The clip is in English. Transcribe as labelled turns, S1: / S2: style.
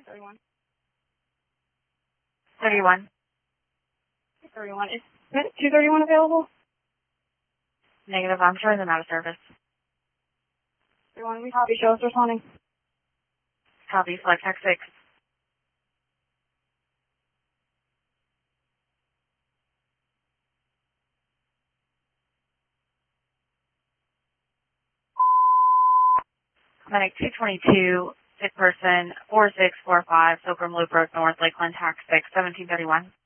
S1: 31.
S2: 31.
S1: 31. Is 231 available?
S2: Negative, I'm showing them out of service.
S1: 31, we copy, show us responding.
S2: Copy, select text 6. Clinic 222, sick person 4645, Pilgrim Loop Road North, Lakeland, tax 6, 1731.